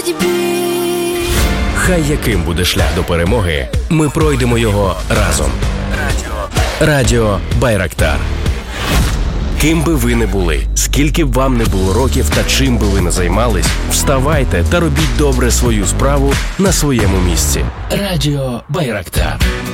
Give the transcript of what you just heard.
Хай яким буде шлях до перемоги, ми пройдемо його разом. Радіо Байрактар. Ким би ви не були, скільки б вам не було років та чим би ви не займались, вставайте та робіть добре свою справу на своєму місці. Радіо Байрактар.